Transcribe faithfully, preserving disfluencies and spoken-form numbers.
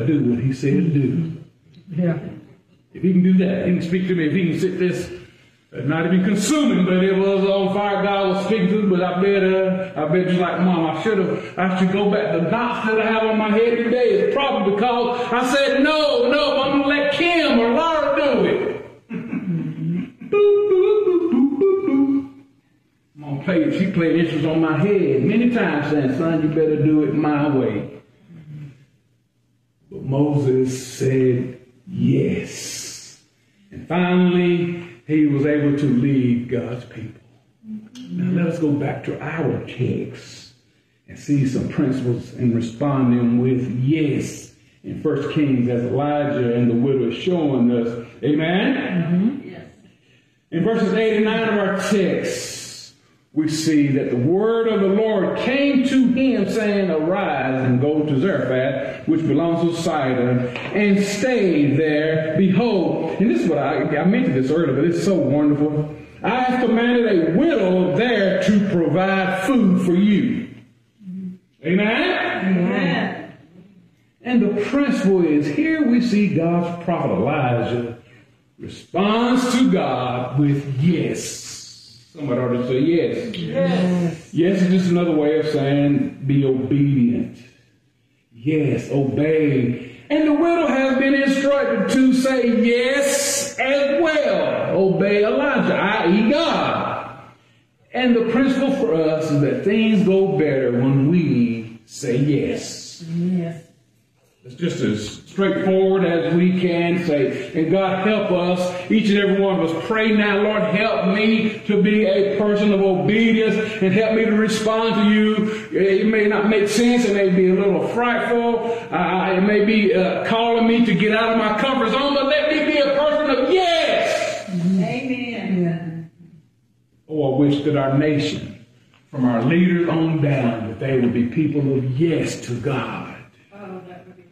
better do what he said do. Yeah. If he can do that, he can speak to me. If he can sit this, uh, not even consuming, but it was on fire God was speaking to me. But I bet, uh, I bet just like Mom, I should have, I should go back. The knots that I have on my head today is probably because I said, no, no, I'm going to let Kim or Laura do it. boop, boop, boop, boop, boop, boop. I'm going to play, she played instruments on my head many times saying, son, you better do it my way. But Moses said yes. And finally, he was able to lead God's people. Now let us go back to our text and see some principles in responding with yes in First Kings as Elijah and the widow is showing us. Amen? Mm-hmm. Yes. In verses eight and nine of our text, we see that the word of the Lord came to him saying, arise and go to Zarephath, which belongs to Sidon, and stay there. Behold, and this is what I, I mentioned this earlier, but it's so wonderful. I have commanded a widow there to provide food for you. Amen? Amen. And the principle is, here we see God's prophet Elijah responds to God with yes. Somebody ought to say yes. Yes. Yes is just another way of saying be obedient. Yes, obey. And the widow has been instructed to say yes as well. Obey Elijah, that is. God. And the principle for us is that things go better when we say yes. Yes. It's just as straightforward as we can say. And God help us, each and every one of us. Pray now, Lord, help me to be a person of obedience and help me to respond to you. It may not make sense. It may be a little frightful. Uh, it may be uh, calling me to get out of my comfort zone, but let me be a person of yes. Amen. Oh, I wish that our nation, from our leaders on down, that they would be people of yes to God.